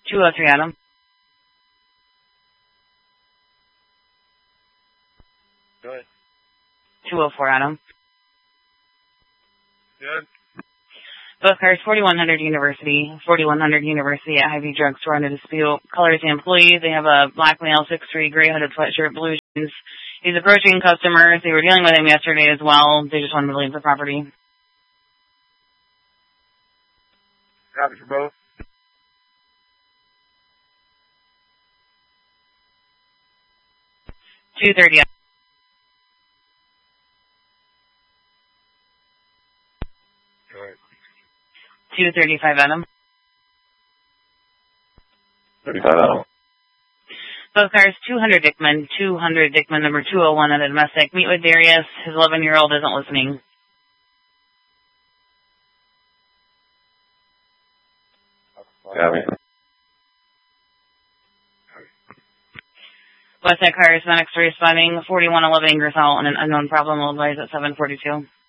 203 Adam. Go ahead. 204 Adam. Good. Both cars, 4100 University at Hy-Vee Drugstore under dispute. Colors, the employee. They have a black male, 6'3", gray hooded sweatshirt, blue jeans. He's approaching customers. They were dealing with him yesterday as well. They just wanted to leave the property. Copy for both. $230. Go ahead. 235 Adam. 35 Adam. Both cars, 200 Dickman, number 201 at a domestic. Meet with Darius. His 11-year-old isn't listening. Copy. Westside Cars, next responding, 4111 Ingersoll, and an unknown problem will advise at 742.